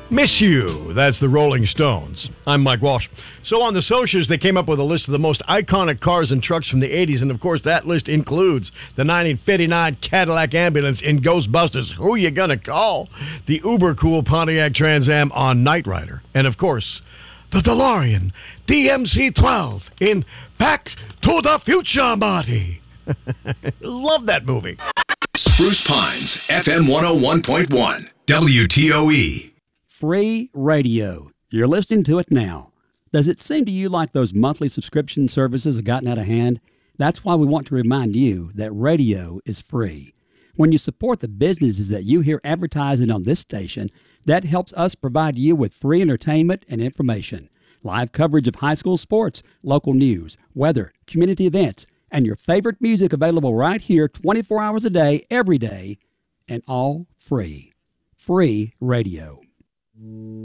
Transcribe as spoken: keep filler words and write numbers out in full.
Miss You. That's the Rolling Stones. I'm Mike Walsh. So on the socials, they came up with a list of the most iconic cars and trucks from the eighties, and of course that list includes the nineteen fifty-nine Cadillac ambulance in Ghostbusters, Who You Gonna Call?, the uber-cool Pontiac Trans Am on Knight Rider, and of course, the DeLorean D M C twelve in Back to the Future, Marty. Love that movie. Spruce Pines, F M one oh one point one, W T O E. Free radio. You're listening to it now. Does it seem to you like those monthly subscription services have gotten out of hand? That's why we want to remind you that radio is free. When you support the businesses that you hear advertising on this station, that helps us provide you with free entertainment and information. Live coverage of high school sports, local news, weather, community events, and your favorite music available right here twenty-four hours a day, every day, and all free. Free radio.